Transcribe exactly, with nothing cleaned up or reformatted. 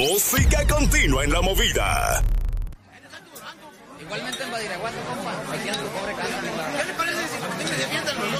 Música continua en la movida. Igualmente en Badiraguato, compa. Aquí en tu pobre casa. ¿Qué le parece si los niños defienden los